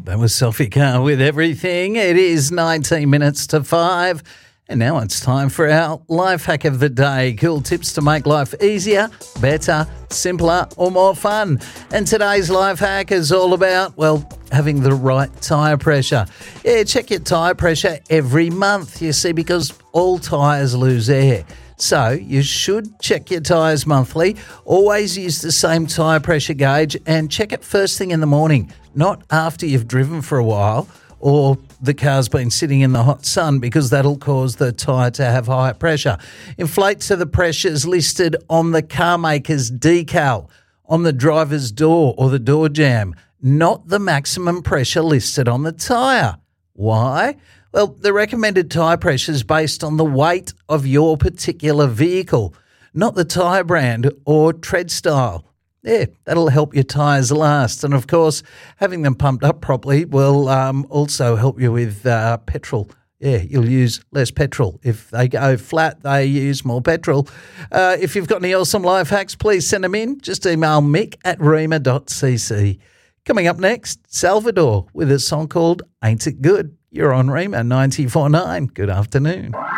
That was Sophie Carr with Everything. It is 19 minutes to 5. And now it's time for our life hack of the day. Cool tips to make life easier, better, simpler or more fun. And today's life hack is all about, well, having the right tyre pressure. Yeah, check your tyre pressure every month, you see, because all tyres lose air. So you should check your tyres monthly. Always use the same tyre pressure gauge and check it first thing in the morning, not after you've driven for a while or the car's been sitting in the hot sun, because that'll cause the tyre to have higher pressure. Inflate to the pressures listed on the car maker's decal, on the driver's door or the door jamb, not the maximum pressure listed on the tyre. Why? Well, the recommended tyre pressure is based on the weight of your particular vehicle, not the tyre brand or tread style. Yeah, that'll help your tyres last. And, of course, having them pumped up properly will also help you with petrol. Yeah, you'll use less petrol. If they go flat, they use more petrol. If you've got any awesome life hacks, please send them in. Just email mick@rema.cc. Coming up next, Salvador with a song called Ain't It Good? You're on Rema 94.9. Good afternoon.